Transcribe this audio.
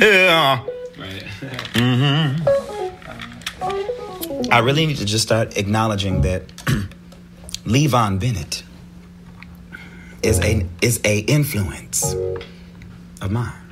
Right. I really need to just start acknowledging that Levon Bennett is a influence of mine.